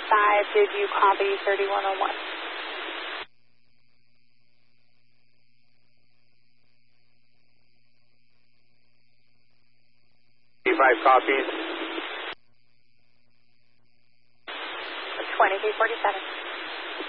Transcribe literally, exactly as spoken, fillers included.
five, did you copy thirty-one oh one? five copies. twenty-three forty-seven.